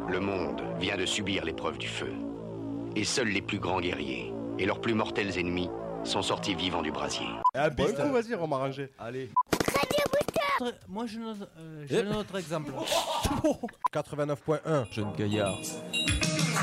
Le monde vient de subir l'épreuve du feu. Et seuls les plus grands guerriers et leurs plus mortels ennemis sont sortis vivants du brasier. Ah, bon, vas-y, on m'a rangé. Allez. Moi, j'ai un autre exemple. 89.1. Jeune gaillard.